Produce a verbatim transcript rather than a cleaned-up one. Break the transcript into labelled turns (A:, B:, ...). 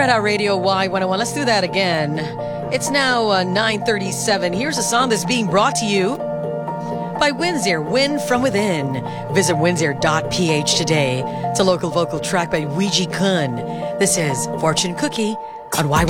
A: at our radio Y one oh one. Let's do that again. It's now uh, nine thirty-seven. Here's a song that's being brought to you by Windsor, Win From Within. Visit windsor dot p h today. It's a local vocal track by Ouija Kun. This is Fortune Cookie on Y one oh one.